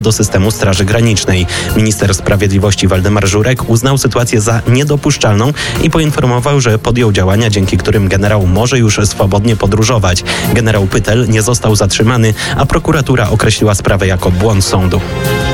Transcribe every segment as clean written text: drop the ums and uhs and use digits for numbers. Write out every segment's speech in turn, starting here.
do systemu Straży Granicznej. Minister Sprawiedliwości Waldemar Żurek uznał sytuację za niedopuszczalną i poinformował, że podjął działania, dzięki którym generał może już swobodnie podróżować. Generał Pytel nie został zatrzymany, a prokuratura określiła sprawę jako błąd sądu.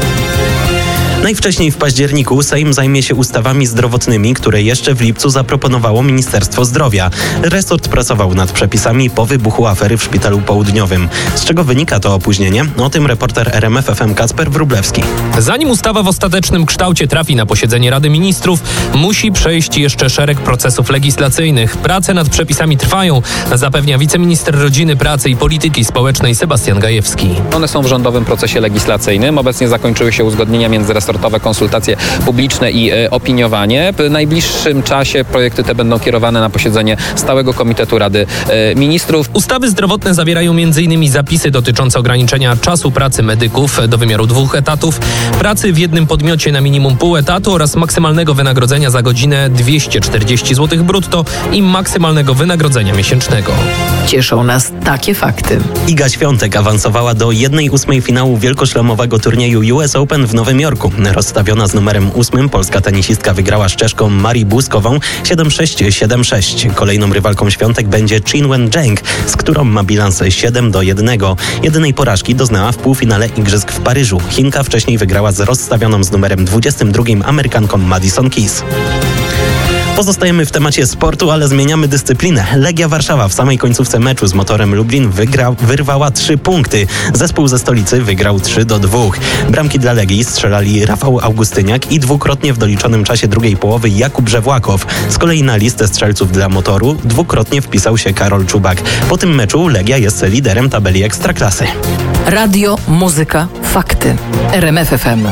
Najwcześniej w październiku Sejm zajmie się ustawami zdrowotnymi, które jeszcze w lipcu zaproponowało Ministerstwo Zdrowia. Resort pracował nad przepisami po wybuchu afery w Szpitalu Południowym. Z czego wynika to opóźnienie? O tym reporter RMF FM Kacper Wróblewski. Zanim ustawa w ostatecznym kształcie trafi na posiedzenie Rady Ministrów, musi przejść jeszcze szereg procesów legislacyjnych. Prace nad przepisami trwają, zapewnia wiceminister Rodziny, Pracy i Polityki Społecznej Sebastian Gajewski. One są w rządowym procesie legislacyjnym. Obecnie zakończyły się uzgodnienia międzyresortowe, konsultacje publiczne i opiniowanie. W najbliższym czasie projekty te będą kierowane na posiedzenie Stałego Komitetu Rady Ministrów. Ustawy zdrowotne zawierają m.in. zapisy dotyczące ograniczenia czasu pracy medyków do wymiaru 2 etatów, pracy w jednym podmiocie na minimum pół etatu oraz maksymalnego wynagrodzenia za godzinę 240 zł brutto i maksymalnego wynagrodzenia miesięcznego. Cieszą nas takie fakty. Iga Świątek awansowała do 1/8 finału wielkoszlemowego turnieju US Open w Nowym Jorku. Rozstawiona z numerem 8 polska tenisistka wygrała z Czeszką Marii Błyskową 7-6, 7-6. Kolejną rywalką Świątek będzie Qinwen Zheng, z którą ma bilans 7-1. Jedynej porażki doznała w półfinale Igrzysk w Paryżu. Chinka wcześniej wygrała z rozstawioną z numerem 22 Amerykanką Madison Keys. Pozostajemy w temacie sportu, ale zmieniamy dyscyplinę. Legia Warszawa w samej końcówce meczu z Motorem Lublin wyrwała 3 punkty. Zespół ze stolicy wygrał 3-2. Bramki dla Legii strzelali Rafał Augustyniak i dwukrotnie w doliczonym czasie drugiej połowy Jakub Żewłakow. Z kolei na listę strzelców dla Motoru dwukrotnie wpisał się Karol Czubak. Po tym meczu Legia jest liderem tabeli Ekstraklasy. Radio, muzyka, fakty. RMF FM.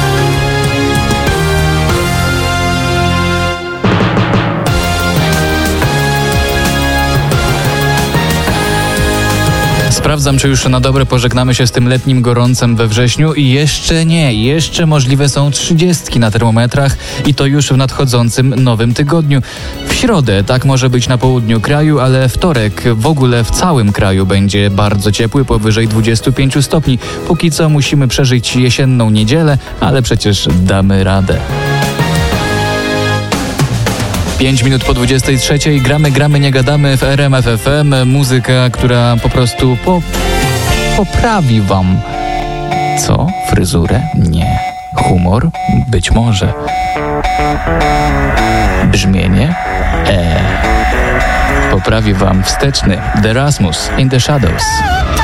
Sprawdzam, czy już na dobre pożegnamy się z tym letnim gorącem we wrześniu i jeszcze nie, jeszcze możliwe są 30 na termometrach i to już w nadchodzącym nowym tygodniu. W środę tak może być na południu kraju, ale wtorek w ogóle w całym kraju będzie bardzo ciepły, powyżej 25 stopni. Póki co musimy przeżyć jesienną niedzielę, ale przecież damy radę. 5 minut po 23. Gramy, nie gadamy w RMF FM. Muzyka, która po prostu poprawi wam. Co? Fryzurę? Nie. Humor? Być może. Brzmienie? Poprawi wam wsteczny. The Rasmus in the Shadows.